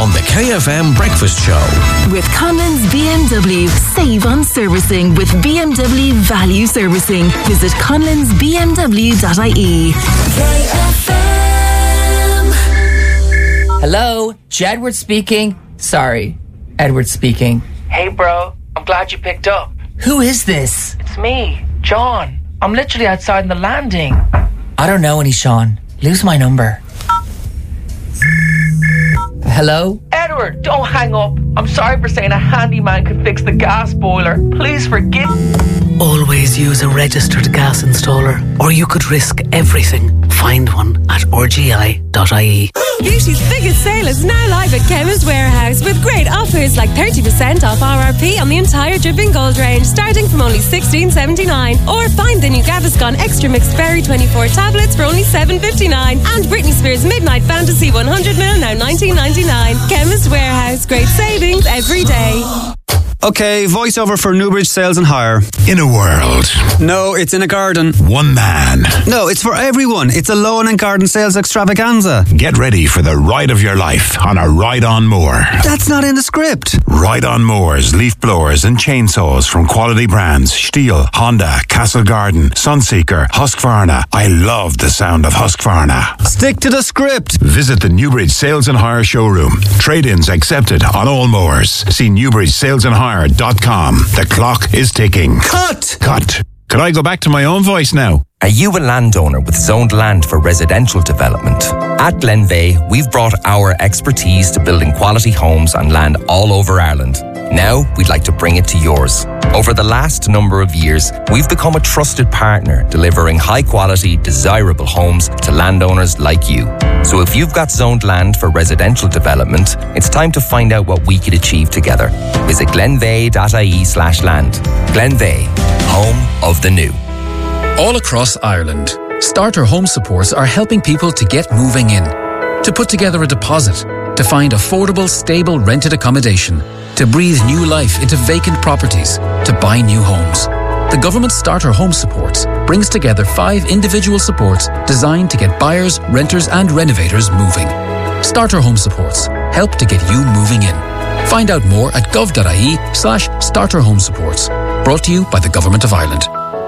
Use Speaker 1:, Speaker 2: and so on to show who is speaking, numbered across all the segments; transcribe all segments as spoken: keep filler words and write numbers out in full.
Speaker 1: on the K F M Breakfast Show.
Speaker 2: With Conlon's B M W. Save on servicing with B M W Value Servicing. Visit conlons b m w dot i e. K F M.
Speaker 3: Hello, Jedward speaking. Sorry, Edward speaking.
Speaker 4: Hey bro, I'm glad you picked up.
Speaker 3: Who is this?
Speaker 4: It's me, John. I'm literally outside in the landing.
Speaker 3: I don't know any Sean. Lose my number. Hello?
Speaker 4: Edward, don't hang up. I'm sorry for saying a handyman could fix the gas boiler. Please forgive.
Speaker 5: Always use a registered gas installer, or you could risk everything. Find one at r g i dot i e.
Speaker 6: Beauty's biggest sale is now live at Chemist Warehouse with great offers like thirty percent off R R P on the entire Dripping Gold range starting from only sixteen seventy-nine. Or find the new Gaviscon Extra Mixed Berry twenty-four tablets for only seven fifty-nine. And Britney Spears Midnight Fantasy one hundred milliliters now nineteen ninety-nine. Chemist Warehouse, great savings every day.
Speaker 7: Okay, voiceover for Newbridge Sales and Hire.
Speaker 1: In a world.
Speaker 7: No, it's in a garden.
Speaker 1: One man.
Speaker 7: No, it's for everyone. It's a lawn and garden sales extravaganza.
Speaker 1: Get ready for the ride of your life on a Ride On Mower.
Speaker 7: That's not in the script.
Speaker 1: Ride On Mowers, leaf blowers and chainsaws from quality brands Stihl, Honda, Castle Garden, Sunseeker, Husqvarna. I love the sound of Husqvarna.
Speaker 7: Stick to the script.
Speaker 1: Visit the Newbridge Sales and Hire showroom. Trade-ins accepted on all mowers. See newbridge sales and hire dot com. The clock is ticking.
Speaker 7: Cut!
Speaker 1: Cut. Could I go back to my own voice now?
Speaker 8: Are you a landowner with zoned land for residential development? At Glenveigh, we've brought our expertise to building quality homes on land all over Ireland. Now, we'd like to bring it to yours. Over the last number of years, we've become a trusted partner, delivering high-quality, desirable homes to landowners like you. So if you've got zoned land for residential development, it's time to find out what we could achieve together. Visit glenveigh dot i e slash land. Glenveigh, home of the new.
Speaker 9: All across Ireland, Starter Home Supports are helping people to get moving in, to put together a deposit, to find affordable, stable rented accommodation, to breathe new life into vacant properties, to buy new homes. The government Starter Home Supports brings together five individual supports designed to get buyers, renters and renovators moving. Starter Home Supports help to get you moving in. Find out more at gov dot i e slash starter home supports. Brought to you by the Government of Ireland.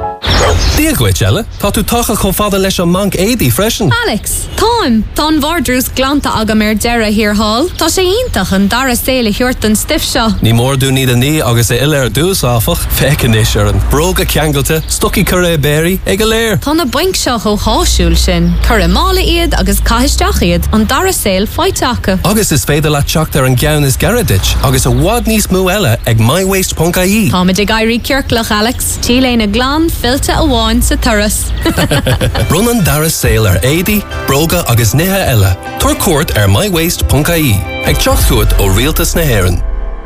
Speaker 10: Díaghuit, Ella. Tá tú tacha chun fada leis an manc éadaí freisin.
Speaker 11: Alex, táim, tá an bhardrús glanta agam ar deire hir hall. Tá sé iontach an dara séla hiort an stiff seo.
Speaker 10: Ní mór dú ní a ní agus é ile ar dús áfach. Fecin is ar an bróga ceangalte, stoci curé béri, ag a léir.
Speaker 11: Tá na baink seo cho háisiúil sin. Curé mála iad agus caiisteach iad an dara séil fáitacha.
Speaker 10: Agus is féidir le teacht ar an gceann is Garadich, agus a wad níos mú eile ag my waste dot i e.
Speaker 11: Tá me de gairí ceirclach, Alex. Tíléin a glán, filte a bháin sa turas.
Speaker 10: Run an dara séil ar éadaí, bróga agus nithe eile. Tuair cuairt ar my waste dot i e. Ag teacht chuait ó rialtas na hÉireann.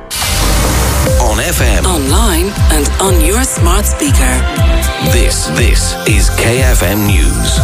Speaker 1: On F M.
Speaker 12: Online and on your smart speaker.
Speaker 1: This, this is K F M News.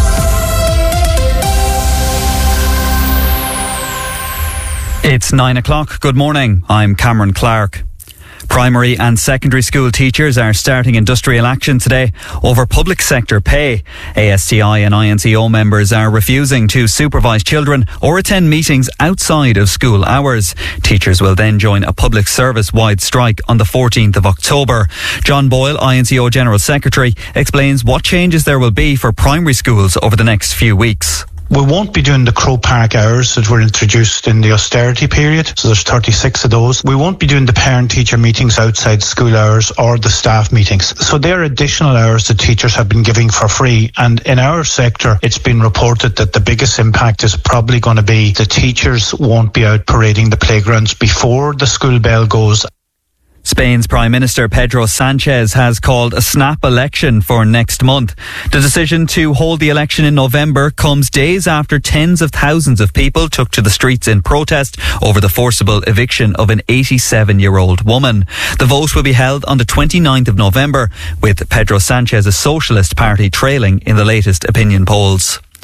Speaker 13: It's nine o'clock. Good morning. I'm Cameron Clark. Primary and secondary school teachers are starting industrial action today over public sector pay. A S T I and I N C O members are refusing to supervise children or attend meetings outside of school hours. Teachers will then join a public service-wide strike on the fourteenth of October. John Boyle, I N C O General Secretary, explains what changes there will be for primary schools over the next few weeks.
Speaker 14: We won't be doing the Crow Park hours that were introduced in the austerity period, so there's thirty-six of those. We won't be doing the parent-teacher meetings outside school hours or the staff meetings. So they're additional hours that teachers have been giving for free, and in our sector it's been reported that the biggest impact is probably going to be the teachers won't be out parading the playgrounds before the school bell goes.
Speaker 13: Spain's Prime Minister Pedro Sanchez has called a snap election for next month. The decision to hold the election in November comes days after tens of thousands of people took to the streets in protest over the forcible eviction of an eighty-seven-year-old woman. The vote will be held on the twenty-ninth of November, with Pedro Sanchez's Socialist Party trailing in the latest opinion polls.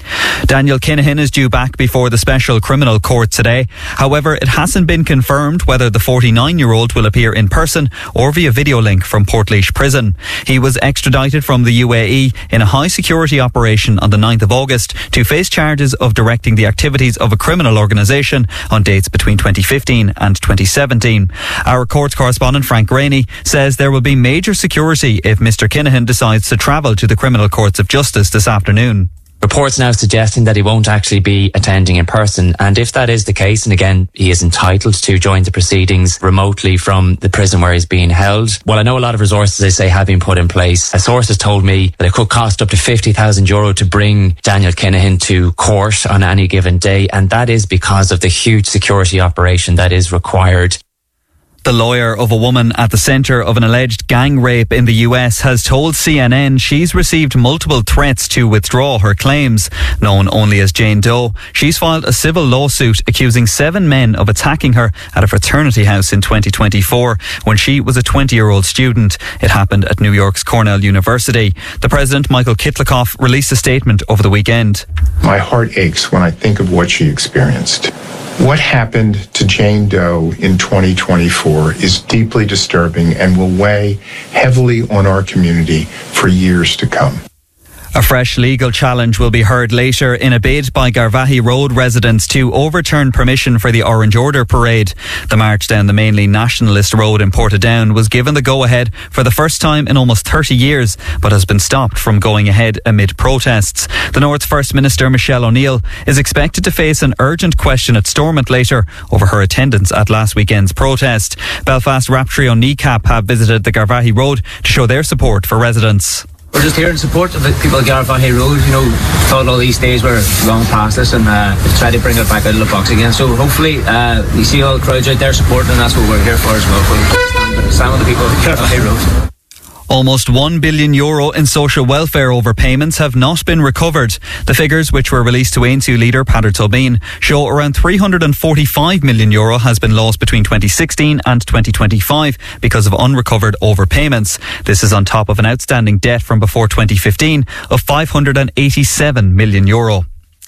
Speaker 13: Daniel Kinahan is due back before the Special Criminal Court today. However, it hasn't been confirmed whether the forty-nine-year-old will appear in person or via video link from Portlaoise Prison. He was extradited from the U A E in a high-security operation on the ninth of August to face charges of directing the activities of a criminal organisation on dates between twenty fifteen and twenty seventeen. Our courts correspondent Frank Rainey says there will be major security if Mr Kinahan decides to travel to the criminal courts of justice this afternoon.
Speaker 15: Reports now suggesting that he won't actually be attending in person, and if that is the case, and again he is entitled to join the proceedings remotely from the prison where he's being held, well, I know a lot of resources, they say, have been put in place. A source has told me that it could cost up to fifty thousand euro to bring Daniel Kinahan to court on any given day, and that is because of the huge security operation that is required.
Speaker 13: The lawyer of a woman at the centre of an alleged gang rape in the U S has told C N N she's received multiple threats to withdraw her claims. Known only as Jane Doe, she's filed a civil lawsuit accusing seven men of attacking her at a fraternity house in twenty twenty-four when she was a twenty-year-old student. It happened at New York's Cornell University. The president, Michael Kitlikoff, released a statement over the weekend.
Speaker 16: My heart aches when I think of what she experienced. What happened to Jane Doe in twenty twenty-four is deeply disturbing and will weigh heavily on our community for years to come.
Speaker 13: A fresh legal challenge will be heard later in a bid by Garvaghey Road residents to overturn permission for the Orange Order parade. The march down the mainly nationalist road in Portadown was given the go-ahead for the first time in almost thirty years, but has been stopped from going ahead amid protests. The North's First Minister, Michelle O'Neill, is expected to face an urgent question at Stormont later over her attendance at last weekend's protest. Belfast rap trio Kneecap have visited the Garvaghey Road to show their support for residents.
Speaker 17: We're just here in support of the people at Garvaghey Road. You know, thought all these days were long past us, and uh, try to bring it back out of the box again. So hopefully uh, you see all the crowds out there supporting, and that's what we're here for as well. For stand with the people at Garvaghey Road.
Speaker 13: Almost one billion euro in social welfare overpayments have not been recovered. The figures, which were released to Ainsu leader Peadar Tóibín, show around three hundred forty-five million euro has been lost between twenty sixteen and twenty twenty-five because of unrecovered overpayments. This is on top of an outstanding debt from before twenty fifteen of five hundred eighty-seven million euro.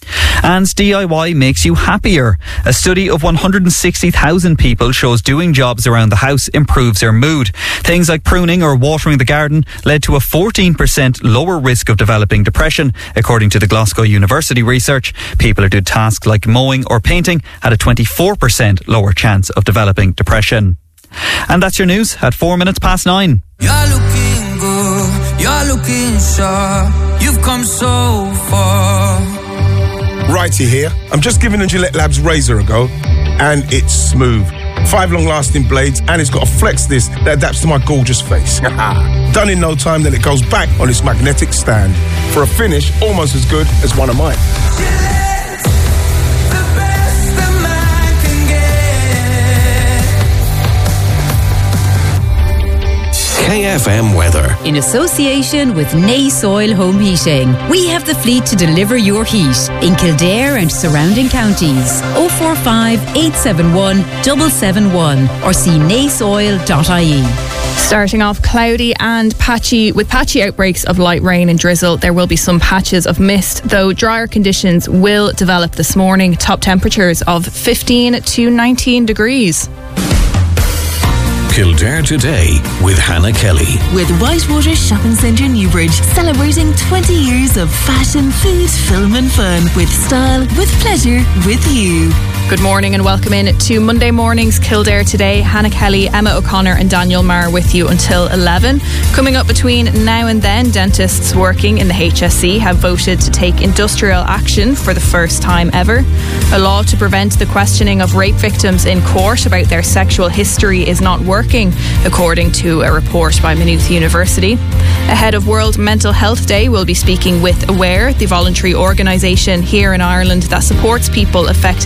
Speaker 13: And D I Y makes you happier. A study of one hundred sixty thousand people shows doing jobs around the house improves their mood. Things like pruning or watering the garden led to a fourteen percent lower risk of developing depression, according to the Glasgow University research. People who did tasks like mowing or painting had a twenty-four percent lower chance of developing depression. And that's your news at four minutes past nine.
Speaker 18: You're looking good, you're looking sharp, you've come so far.
Speaker 19: Righty here. I'm just giving the Gillette Labs razor a go, and it's smooth. Five long-lasting blades, and it's got a flex disc that adapts to my gorgeous face. Done in no time, then it goes back on its magnetic stand for a finish almost as good as one of mine.
Speaker 10: K F M weather.
Speaker 20: In association with Nay Soil Home Heating, we have the fleet to deliver your heat in Kildare and surrounding counties. oh four five, eight seven one, seven seven one or see nay soil dot I E.
Speaker 21: Starting off cloudy and patchy, with patchy outbreaks of light rain and drizzle. There will be some patches of mist, though drier conditions will develop this morning. Top temperatures of fifteen to nineteen degrees.
Speaker 10: Kildare Today with Hannah Kelly.
Speaker 2: With Whitewater Shopping Centre Newbridge, celebrating twenty years of fashion, food, film and fun. With style, with pleasure, with you.
Speaker 21: Good morning and welcome in to Monday Morning's Kildare Today. Hannah Kelly, Emma O'Connor and Daniel Marr with you until eleven. Coming up between now and then, dentists working in the H S C have voted to take industrial action for the first time ever. A law to prevent the questioning of rape victims in court about their sexual history is not working, according to a report by Maynooth University. Ahead of World Mental Health Day, we'll be speaking with Aware, the voluntary organisation here in Ireland that supports people affected by depression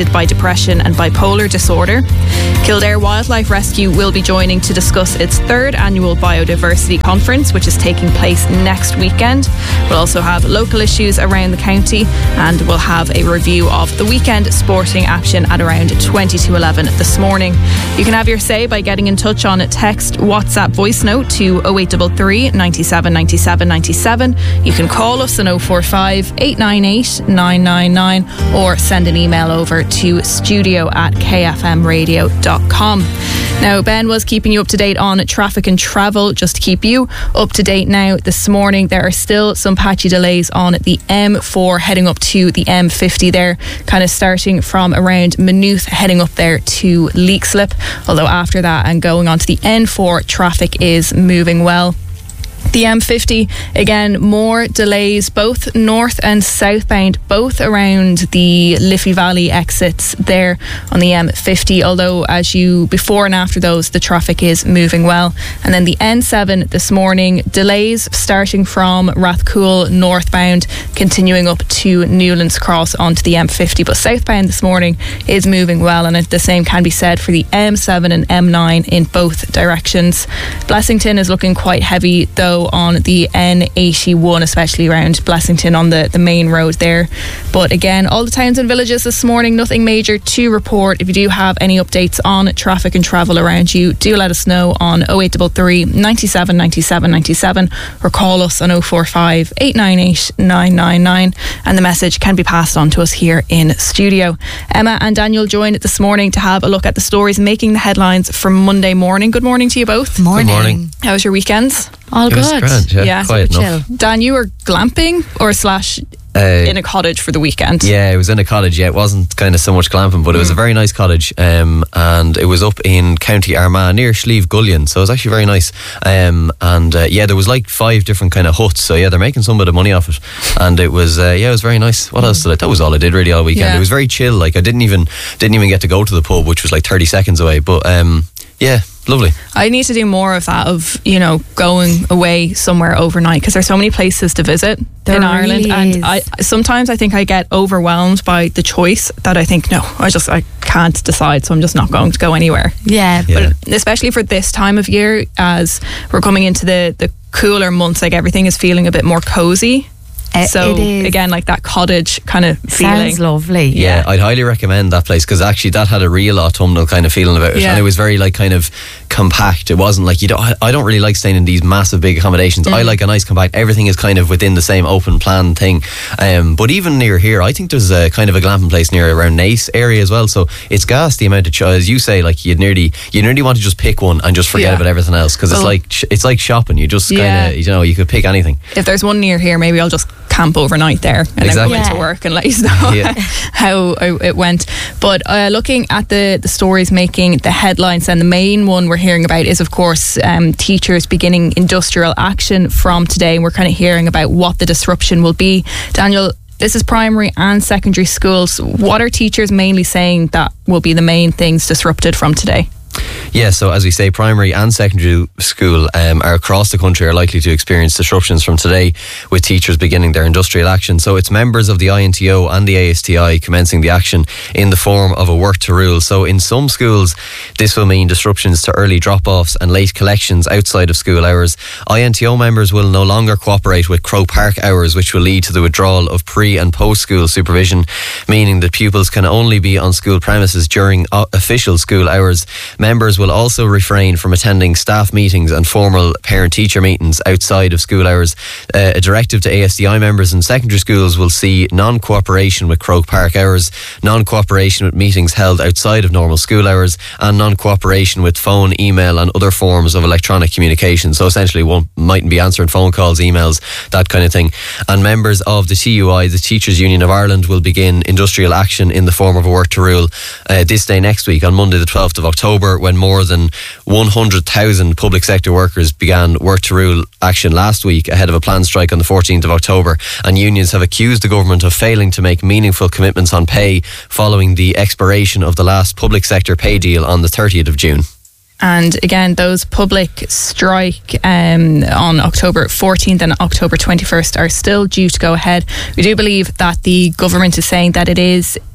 Speaker 21: depression and bipolar disorder. Kildare Wildlife Rescue will be joining to discuss its third annual biodiversity conference, which is taking place next weekend. We'll also have local issues around the county, and we'll have a review of the weekend sporting action at around twenty to eleven this morning. You can have your say by getting in touch on text, WhatsApp, voice note to oh eight three three, nine seven nine seven nine seven. You can call us on oh four five, eight nine eight, nine nine nine or send an email over to studio at k f m radio dot com. Now, Ben was keeping you up to date on traffic and travel. Just to keep you up to date now, this morning there are still some patchy delays on the M four heading up to the M fifty there, kind of starting from around Maynooth heading up there to Leixlip. Although after that and going on to the N four, traffic is moving well. The M fifty, again, more delays, both north and southbound, both around the Liffey Valley exits there on the M fifty, although as you, before and after those, the traffic is moving well. And then the N seven this morning, delays starting from Rathcoole northbound, continuing up to Newlands Cross onto the M fifty, but southbound this morning is moving well, and the same can be said for the M seven and M nine in both directions. Blessington is looking quite heavy though on the N eighty-one, especially around Blessington on the, the main road there. But again, all the towns and villages this morning, nothing major to report. If you do have any updates on traffic and travel around you, do let us know on oh eight three three, nine seven nine seven nine seven or call us on oh four five, eight nine eight, nine nine nine, and the message can be passed on to us here in studio. Emma and Daniel joined this morning to have a look at the stories making the headlines for Monday morning. Good morning to you both.
Speaker 3: Morning. Good morning.
Speaker 21: How was your weekends?
Speaker 3: All
Speaker 8: it
Speaker 3: good.
Speaker 8: Was grand, yeah,
Speaker 21: yeah,
Speaker 8: quiet
Speaker 21: so
Speaker 8: enough.
Speaker 21: chill. Dan, you were glamping or slash
Speaker 8: Uh,
Speaker 21: in a cottage for the weekend?
Speaker 8: Yeah, it was in a cottage. Yeah, it wasn't kind of so much glamping, but it was
Speaker 21: Mm.
Speaker 8: a very nice cottage, um, and it was up in County Armagh near Slieve Gullion, so it was actually very nice. Um, and uh, yeah, there was like five different kind of huts, so yeah, they're making some bit of money off it, and it was uh, yeah, it was very nice. What else did I? That was all I did really all weekend.
Speaker 21: Yeah.
Speaker 8: It was very chill. Like I didn't even didn't even get to go to the pub, which was like thirty seconds away. But um, yeah, lovely.
Speaker 21: I need to do more of that, of, you know, going away somewhere overnight, because there's so many places to visit
Speaker 3: There
Speaker 21: in
Speaker 3: really
Speaker 21: Ireland,
Speaker 3: is.
Speaker 21: and I sometimes I think I get overwhelmed by the choice that I think, no, I just I can't decide, so I'm just not going to go anywhere.
Speaker 3: Yeah.
Speaker 21: But especially for this time of year, as we're coming into the, the cooler months, like everything is feeling a bit more cozy. So
Speaker 3: it is.
Speaker 21: again, like that cottage kind of feeling.
Speaker 3: Sounds lovely.
Speaker 8: Yeah, I'd highly recommend that place, because actually that had a real autumnal kind of feeling about it,
Speaker 21: Yeah.
Speaker 8: and it was very like kind of compact. It wasn't like, you don't, I- I don't really like staying in these massive big accommodations.
Speaker 21: Mm.
Speaker 8: I like a nice compact, everything is kind of within the same open plan thing. Um, but even near here, I think there's a kind of a glamping place near around Nace area as well, so it's gas the amount of cho- as you say, like you'd nearly you nearly want to just pick one and just forget
Speaker 21: Yeah.
Speaker 8: about everything else, because it's
Speaker 21: Well-
Speaker 8: like sh- it's like shopping. You just kind
Speaker 21: Yeah.
Speaker 8: of, you know, you could pick anything.
Speaker 21: If there's one near here, maybe I'll just camp overnight there and then
Speaker 8: Exactly.
Speaker 21: go into
Speaker 3: Yeah.
Speaker 21: work and let you know
Speaker 8: Yeah.
Speaker 21: how it went. But uh, looking at the, the stories making the headlines, and the main one we're hearing about is, of course, um, teachers beginning industrial action from today. And we're kind of hearing about what the disruption will be. Daniel, this is primary and secondary schools. What are teachers mainly saying that will be the main things disrupted from today?
Speaker 8: Yeah, so as we say, primary and secondary school um, are across the country are likely to experience disruptions from today, with teachers beginning their industrial action. So it's members of the I N T O and the A S T I commencing the action in the form of a work to rule. So in some schools, this will mean disruptions to early drop-offs and late collections outside of school hours. I N T O members will no longer cooperate with Croke Park hours, which will lead to the withdrawal of pre- and post-school supervision, meaning that pupils can only be on school premises during uh, official school hours. Members will also refrain from attending staff meetings and formal parent-teacher meetings outside of school hours. Uh, a directive to A S D I members in secondary schools will see non-cooperation with Croke Park hours, non-cooperation with meetings held outside of normal school hours, and non-cooperation with phone, email and other forms of electronic communication. So essentially one mightn't be answering phone calls, emails, that kind of thing. And members of the T U I, the Teachers Union of Ireland, will begin industrial action in the form of a work to rule uh, this day next week on Monday the twelfth of October, when more than one hundred thousand public sector workers began work to rule action last week ahead of a planned strike on the fourteenth of October. And unions have accused the government of failing to make meaningful commitments on pay following the expiration of the last public sector pay deal on the thirtieth of June.
Speaker 21: And again, those public strike um, on October fourteenth and October twenty-first are still due to go ahead. We do believe that the government is saying that it is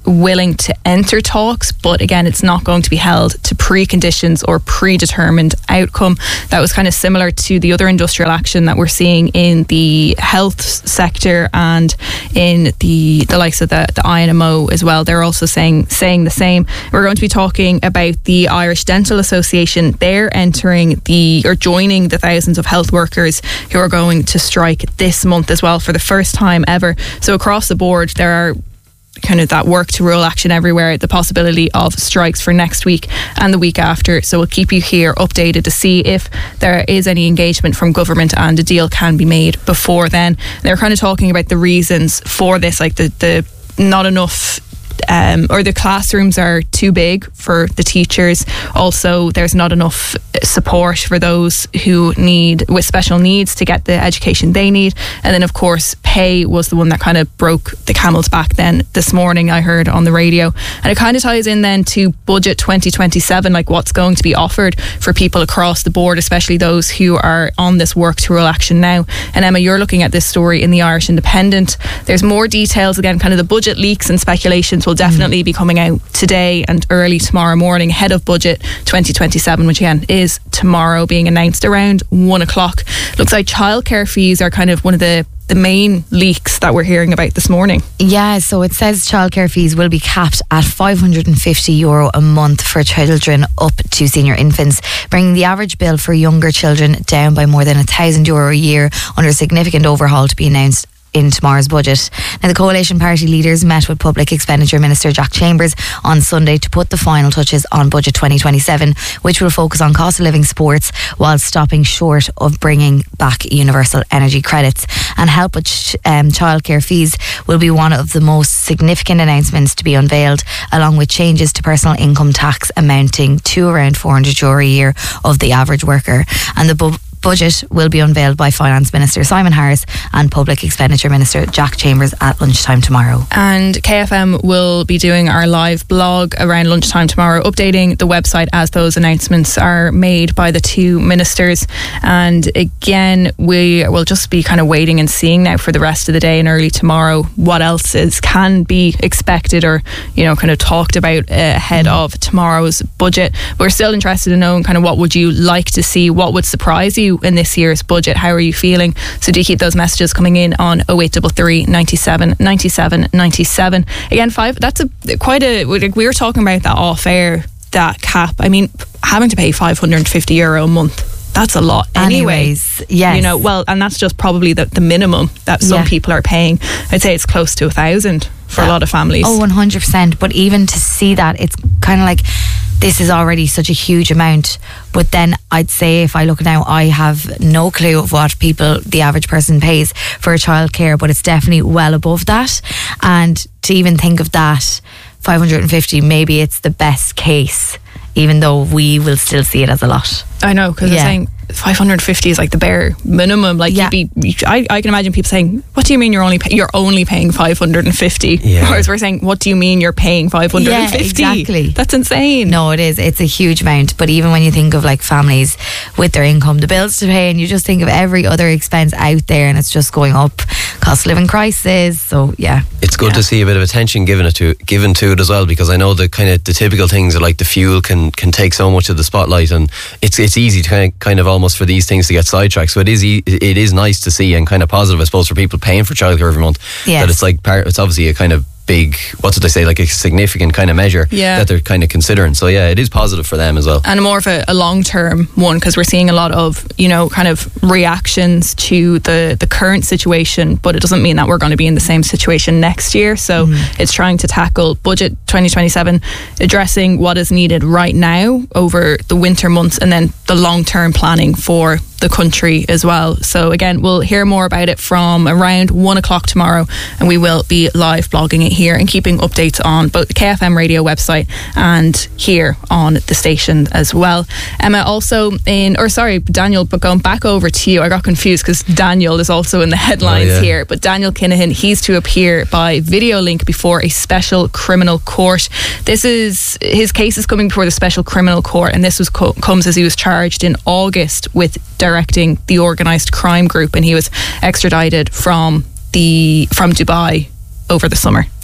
Speaker 21: willing to enter talks, but again, it's not going to be held to preconditions or predetermined outcome. That was kind of similar to the other industrial action that we're seeing in the health sector and in the the likes of the, the I N M O as well. They're also saying saying the same. We're going to be talking about the Irish Dental Association. They're entering the or joining the thousands of health workers who are going to strike this month as well for the first time ever. So across the board, there are kind of that work to rule action everywhere, the possibility of strikes for next week and the week after. So we'll keep you here updated to see if there is any engagement from government and a deal can be made before then. They're kind of talking about the reasons for this, like the, the not enough Um, or the classrooms are too big for the teachers. Also, there's not enough support for those who need with special needs to get the education they need. And then, of course, pay was the one that kind of broke the camel's back then this morning, I heard on the radio. And it kind of ties in then to Budget twenty twenty-seven, like what's going to be offered for people across the board, especially those who are on this work to rule action now. And Emma, you're looking at this story in the Irish Independent. There's more details, again, kind of the budget leaks and speculations will definitely mm. be coming out today and early tomorrow morning ahead of Budget twenty twenty-seven, which again is tomorrow, being announced around one o'clock. Looks like childcare fees are kind of one of the the main leaks that we're hearing about this morning.
Speaker 3: Yeah, so it says childcare fees will be capped at five hundred fifty euro a month for children up to senior infants, bringing the average bill for younger children down by more than a thousand euro a year, under a significant overhaul to be announced in tomorrow's budget. Now, the coalition party leaders met with Public Expenditure Minister Jack Chambers on Sunday to put the final touches on Budget twenty twenty-seven, which will focus on cost of living supports while stopping short of bringing back universal energy credits. And help with ch- um, childcare fees will be one of the most significant announcements to be unveiled, along with changes to personal income tax amounting to around four hundred euro a year of the average worker. And the bu- budget will be unveiled by Finance Minister Simon Harris and Public Expenditure Minister Jack Chambers at lunchtime tomorrow.
Speaker 21: And K F M will be doing our live blog around lunchtime tomorrow, updating the website as those announcements are made by the two ministers. And again, we will just be kind of waiting and seeing now for the rest of the day and early tomorrow what else is can be expected or, you know, kind of talked about uh, ahead mm. of tomorrow's budget. We're still interested in knowing kind of what would you like to see, what would surprise you in this year's budget. How are you feeling? So do keep those messages coming in on oh eight three three, ninety-seven, ninety-seven, ninety-seven. Again, five, that's a quite a, like we were talking about that off air, that cap. I mean, having to pay five hundred fifty euro a month, that's a lot anyway.
Speaker 3: Anyways, yes.
Speaker 21: You know, well, and that's just probably the, the minimum that some
Speaker 3: yeah.
Speaker 21: people are paying. I'd say it's close to a thousand for yeah. a lot of families.
Speaker 3: Oh, one hundred percent. But even to see that, it's kind of like, this is already such a huge amount. But then I'd say, if I look now, I have no clue of what people, the average person, pays for childcare, but it's definitely well above that. And to even think of that, five hundred fifty, maybe it's the best case, even though we will still see it as a lot.
Speaker 21: I know, because
Speaker 3: yeah.
Speaker 21: I'm saying five hundred fifty is like the bare minimum. Like yeah. you'd be, I, I can imagine people saying, "What do you mean you're only pay- you're only paying five hundred fifty?"
Speaker 3: Yeah.
Speaker 21: Whereas we're saying, "What do you mean you're paying five hundred fifty?"
Speaker 3: Yeah, exactly.
Speaker 21: That's insane.
Speaker 3: No, it is. It's a huge amount. But even when you think of like families with their income, the bills to pay, and you just think of every other expense out there, and it's just going up. Cost of living crisis. So yeah,
Speaker 22: it's good
Speaker 3: yeah.
Speaker 22: to see a bit of attention given it to given to it as well, because I know the kind of the typical things like the fuel can can take so much of the spotlight, and it's it's easy to kind of, kind of almost for these things to get sidetracked. So it is e- it is nice to see, and kind of positive, I suppose, for people paying for childcare every month.
Speaker 3: Yes.
Speaker 22: That it's like part, it's obviously a kind of big, what did they say, like a significant kind of measure
Speaker 21: yeah.
Speaker 22: that they're kind of considering. So yeah, it is positive for them as well.
Speaker 21: And more of a, a long-term one, because we're seeing a lot of, you know, kind of reactions to the, the current situation, but it doesn't mean that we're going to be in the same situation next year. So mm. it's trying to tackle Budget twenty twenty-seven, addressing what is needed right now over the winter months, and then the long-term planning for the country as well. So again, we'll hear more about it from around one o'clock tomorrow, and we will be live blogging it here and keeping updates on both the K F M radio website and here on the station as well. Emma, also in, or sorry, Daniel, but going back over to you, I got confused because Daniel is also in the headlines oh, yeah. here, but Daniel Kinahan, he's to appear by video link before a special criminal court. This is, his case is coming before the special criminal court, and this was co- comes as he was charged in August with directing the organised crime group, and he was extradited from the from Dubai over the summer.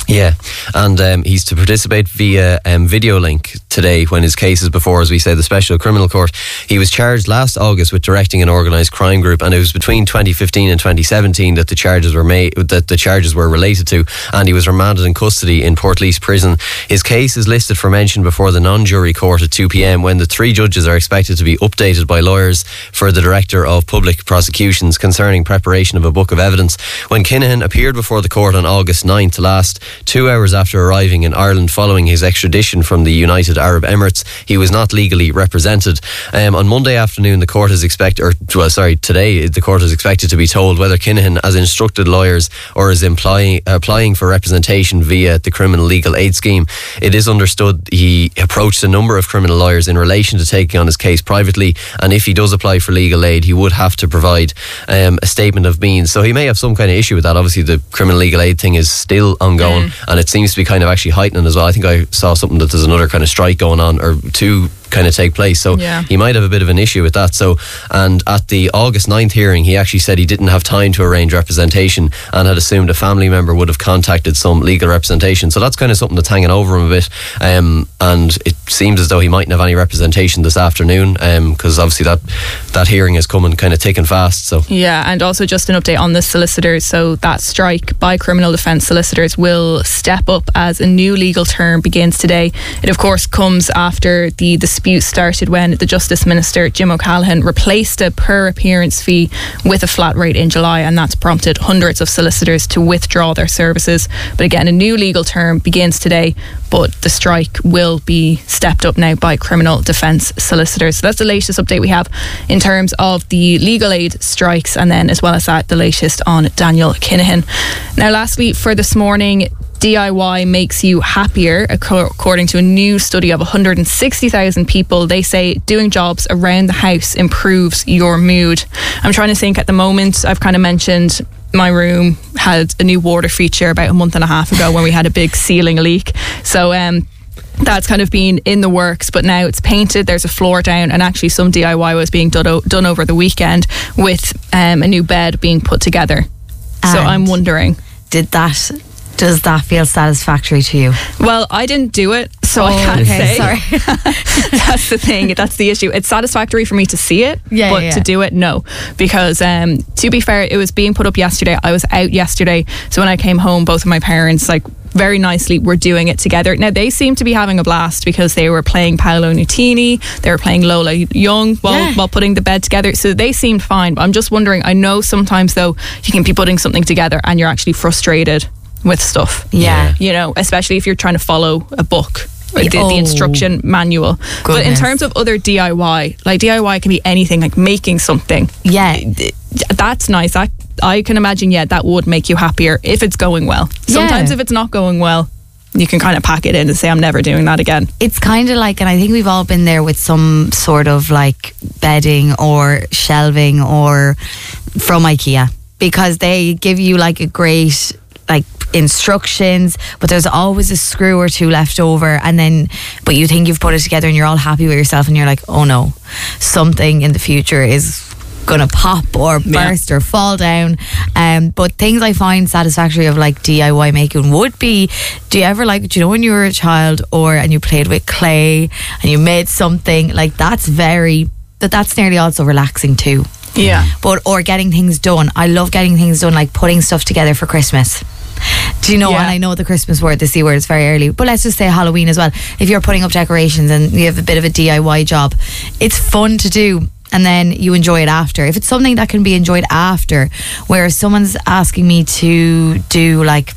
Speaker 22: Yeah, and um, he's to participate via um, video link today when his case is before, as we say, the Special Criminal Court. He was charged last August with directing an organised crime group, and it was between twenty fifteen and twenty seventeen that the charges were made, that the charges were related to, and he was remanded in custody in Portlaoise Prison. His case is listed for mention before the non-jury court at two p.m. when the three judges are expected to be updated by lawyers for the Director of Public Prosecutions concerning preparation of a book of evidence. When Kinahan appeared before the court on August ninth last, two hours after arriving in Ireland following his extradition from the United Arab Emirates, he was not legally represented. Um, on Monday afternoon, the court is expected, or well, sorry, today the court is expected to be told whether Kinahan has instructed lawyers or is implying, applying for representation via the Criminal Legal Aid Scheme. It is understood he approached a number of criminal lawyers in relation to taking on his case privately, and if he does apply for legal aid, he would have to provide um, a statement of means. So he may have some kind of issue with that. Obviously, the criminal legal aid thing is still ongoing. Mm. And it seems to be kind of actually heightening as well. I think I saw something that there's another kind of strike going on, or two kind of take place, so yeah. He might have a bit of an issue with that. So, and at the August ninth hearing, he actually said he didn't have time to arrange representation and had assumed a family member would have contacted some legal representation. So that's kind of something that's hanging over him a bit, um, and it seems as though he mightn't have any representation this afternoon, because um, obviously that that hearing is coming kind of thick and fast. So
Speaker 21: yeah, and also just an update on the solicitors. So that strike by criminal defence solicitors will step up as a new legal term begins today. It of course comes after the dispute started when the Justice Minister Jim O'Callaghan replaced a per appearance fee with a flat rate in July, and that's prompted hundreds of solicitors to withdraw their services. But again, a new legal term begins today, but the strike will be stepped up now by criminal defence solicitors. So that's the latest update we have in terms of the legal aid strikes, and then as well as that, the latest on Daniel Kinahan. Now lastly for this morning, D I Y makes you happier. According to a new study of one hundred sixty thousand people, they say doing jobs around the house improves your mood. I'm trying to think at the moment. I've kind of mentioned my room had a new water feature about a month and a half ago when we had a big ceiling leak. So um that's kind of been in the works, but now it's painted, there's a floor down, and actually some D I Y was being done, o- done over the weekend with um, a new bed being put together. And so I'm wondering,
Speaker 3: did that does that feel satisfactory to you?
Speaker 21: Well, I didn't do it, so
Speaker 3: oh,
Speaker 21: I can't
Speaker 3: okay,
Speaker 21: say.
Speaker 3: Sorry.
Speaker 21: That's the thing. That's the issue. It's satisfactory for me to see it,
Speaker 3: yeah,
Speaker 21: but
Speaker 3: yeah.
Speaker 21: to do it, no. Because um, to be fair, it was being put up yesterday. I was out yesterday, so when I came home, both of my parents, like, very nicely, were doing it together. Now they seem to be having a blast because they were playing Paolo Nutini, they were playing Lola Young while,
Speaker 3: yeah.
Speaker 21: while putting the bed together, so they seemed fine. But I'm just wondering, I know sometimes though you can be putting something together and you're actually frustrated with stuff.
Speaker 3: Yeah.
Speaker 21: You know, especially if you're trying to follow a book, or the,
Speaker 3: oh.
Speaker 21: the instruction manual.
Speaker 3: Goodness.
Speaker 21: But in terms of other D I Y, like D I Y can be anything, like making something.
Speaker 3: Yeah.
Speaker 21: That's nice. That, I can imagine, yeah, that would make you happier if it's going well. Sometimes
Speaker 3: yeah.
Speaker 21: if it's not going well, you can kind of pack it in and say, I'm never doing that again.
Speaker 3: It's kind of like, and I think we've all been there with some sort of like bedding or shelving or from IKEA, because they give you like a great like instructions, but there's always a screw or two left over, and then but you think you've put it together and you're all happy with yourself, and you're like, oh no, something in the future is gonna pop or burst yeah. or fall down. Um, but things I find satisfactory of like D I Y making would be, do you ever like, do you know when you were a child or and you played with clay and you made something like that's very that that's nearly also relaxing too.
Speaker 21: Yeah.
Speaker 3: But or getting things done. I love getting things done, like putting stuff together for Christmas. Do you know, yeah. and I know the Christmas word, the C word, is very early, but let's just say Halloween as well. If you're putting up decorations and you have a bit of a D I Y job, it's fun to do, and then you enjoy it after. If it's something that can be enjoyed after, whereas someone's asking me to do like,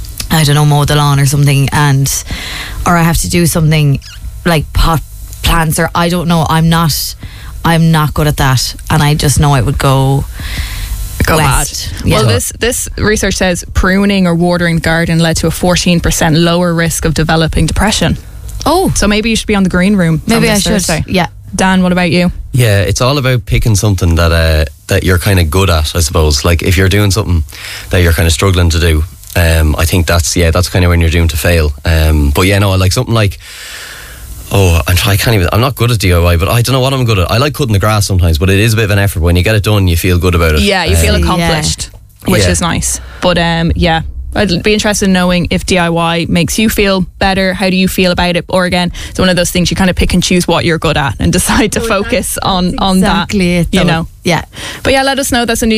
Speaker 3: I don't know, mow the lawn or something, and or I have to do something like pot plants, or I don't know, I'm not I'm not good at that, and I just know it would go
Speaker 21: go
Speaker 3: west.
Speaker 21: bad. Yeah. Well, this this research says pruning or watering the garden led to a fourteen percent lower risk of developing depression.
Speaker 3: Oh,
Speaker 21: so maybe you should be on the green room.
Speaker 3: Maybe I should. Thursday. Yeah.
Speaker 21: Dan, what about you?
Speaker 22: Yeah, it's all about picking something that uh, that you're kind of good at, I suppose. Like if you're doing something that you're kind of struggling to do, um, I think that's yeah, that's kind of when you're doomed to fail. Um, but yeah, no, I like something like. Oh, I'm trying, I can't even, I'm not good at D I Y, but I don't know what I'm good at. I like cutting the grass sometimes, but it is a bit of an effort. When you get it done, you feel good about it.
Speaker 21: Yeah, you feel accomplished, yeah. which
Speaker 22: yeah.
Speaker 21: is nice. But um, yeah, I'd be interested in knowing if D I Y makes you feel better. How do you feel about it? Or again, it's one of those things you kind of pick and choose what you're good at and decide to oh, focus that's, on, that's on
Speaker 3: exactly
Speaker 21: that.
Speaker 3: It,
Speaker 21: you know?
Speaker 3: Yeah.
Speaker 21: But yeah, let us know. That's a new